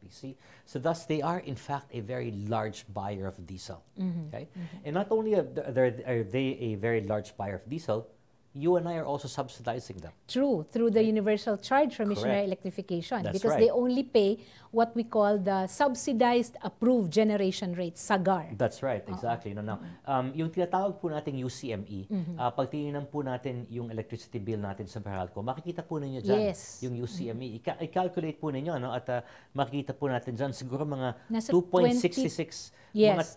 NPC. So thus, they are in fact a very large buyer of diesel. Okay, and not only are they a very large buyer of diesel, you and I are also subsidizing them. True, through the universal charge for missionary Correct. electrification. That's Because right. they only pay what we call the subsidized approved generation rate, SAGAR. That's right, exactly. Now, yung tinatawag po nating UCME, pag tinignan po natin yung electricity bill natin sa Meralco, makikita po ninyo dyan Yes. yung UCME. I-calculate po ninyo, no? At makikita po natin dyan siguro mga Nasa 2.66 Yes. mga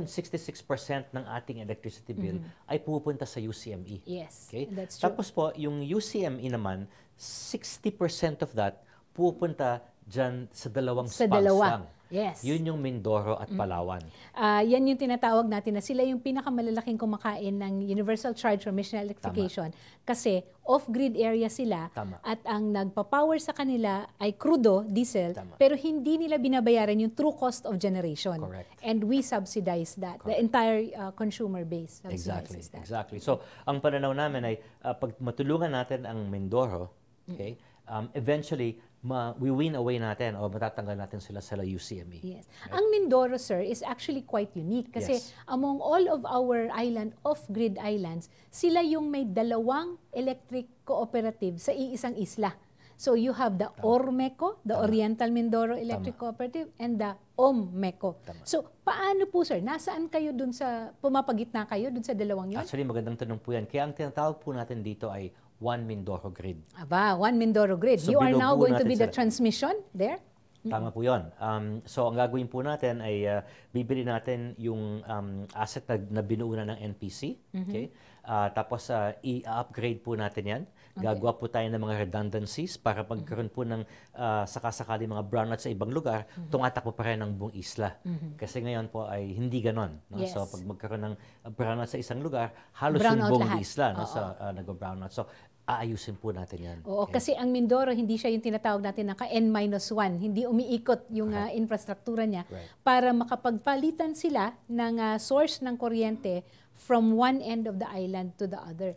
2.66% ng ating electricity bill ay pupunta sa UCME. Yes, Okay? that's true. Tapos po, yung UCME naman, 60% of that pupunta dyan sa dalawang Sa spas dalawa. lang. Yes. Yun yung Mindoro at Palawan. Yan yung tinatawag natin na sila yung pinakamalalaking kumakain ng universal charge for missionary electrification. Kasi off-grid area sila Tama. at ang nagpa-power sa kanila ay crudo, diesel, Tama. pero hindi nila binabayaran yung true cost of generation. Correct. And we subsidize that. The entire consumer base subsidizes that. Exactly. So, ang pananaw namin ay pag matulungan natin ang Mindoro, okay, eventually, we win away natin o matatanggal natin sila sa UCME. Yes. Ang Mindoro, sir, is actually quite unique kasi Yes. among all of our off-grid islands, sila yung may dalawang electric cooperative sa iisang isla. So you have the ORMECO, the Oriental Mindoro Electric Cooperative, and the OMMECO. So paano po, sir? Nasaan kayo dun sa, pumapagitna kayo dun sa dalawang yun? Actually, magandang tanong po yan. Kaya ang tinatawag po natin dito ay One Mindoro Grid. Aba, One Mindoro Grid. So, You are now binubuo going to natin be the sila. transmission there? Tama po yun. So, ang gagawin po natin ay bibili natin yung asset na binuo na ng NPC. Okay? Tapos, i-upgrade po natin yan. Gagawa po tayo ng mga redundancies para pagkaroon po ng sakasakali mga brownouts sa ibang lugar, tumatakbo pa rin ang buong isla. Kasi ngayon po ay hindi ganon. No? Yes. So, pag magkaroon ng brownout sa isang lugar, halos Brownout yung buong lahat. isla no? sa nag-brownout. So, aayusin po natin yan. Oo, Okay? kasi ang Mindoro, hindi siya yung tinatawag natin na ka-N-1. Hindi umiikot yung infrastruktura niya Right. para makapagpalitan sila ng source ng kuryente from one end of the island to the other.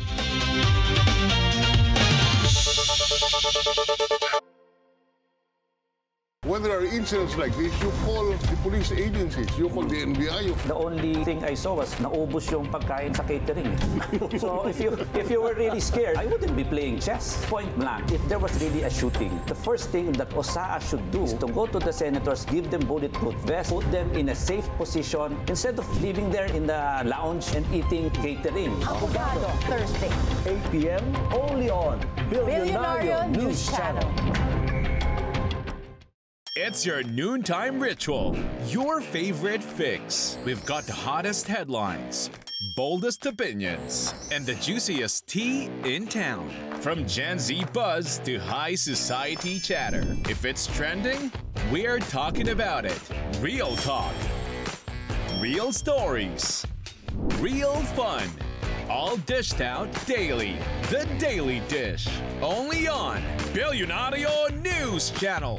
When there are incidents like this, you call the police agencies, you call the NBI. The only thing I saw was naubos yung pagkain sa catering. So if you were really scared, I wouldn't be playing chess. Point blank, if there was really a shooting, the first thing that OSAA should do is to go to the senators, give them bulletproof vests, put them in a safe position instead of living there in the lounge and eating catering. Abogado, Thursday. 8 p.m. only on Billionario News Channel. It's your noontime ritual, your favorite fix. We've got the hottest headlines, boldest opinions, and the juiciest tea in town. From Gen Z buzz to high society chatter. If it's trending, we're talking about it. Real talk, real stories, real fun. All dished out daily. The Daily Dish. Only on Billionario News Channel.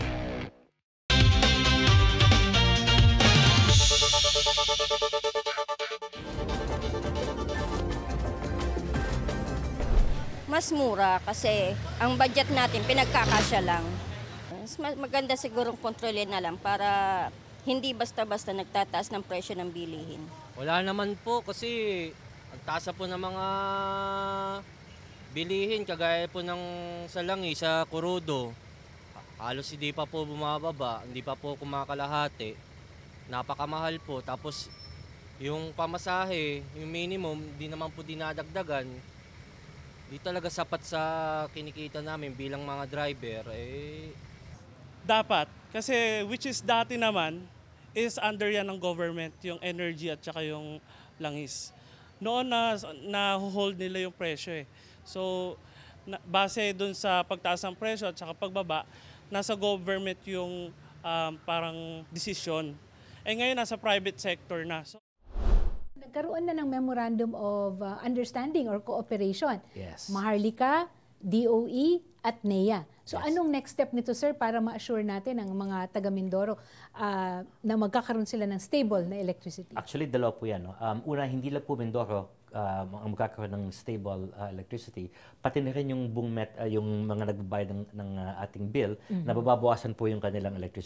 Mas mura kasi ang budget natin pinagkakasya lang. Mas maganda sigurong kontrolin na lang para hindi basta-basta nagtataas ng presyo ng bilihin. Wala naman po kasi ang taas po ng mga bilihin kagaya po ng salangi sa kurudo. Halos hindi pa po bumababa, hindi pa po kumakalahati. Napakamahal po. Tapos yung pamasahe, yung minimum, hindi naman po dinadagdagan. Di talaga sapat sa kinikita namin bilang mga driver. Dapat, kasi which is dati naman, is under yan ng government, yung energy at saka yung langis. Noon na-hold nila yung presyo eh. So, base dun sa pagtaas ng presyo at saka pagbaba, nasa government yung parang desisyon. Ngayon nasa private sector na. So, Nagkaroon na ng Memorandum of Understanding or Cooperation. Yes. Maharlika, DOE, at NEA. So anong next step nito, sir, para ma-assure natin ang mga taga Mindoro na magkakaroon sila ng stable na electricity? Actually, dalawa po yan. No? Una, hindi lang po Mindoro ang magkakaroon ng stable electricity, pati na rin yung buong yung mga nagbabayad ng ating bill, na babawasan po yung kanilang electricity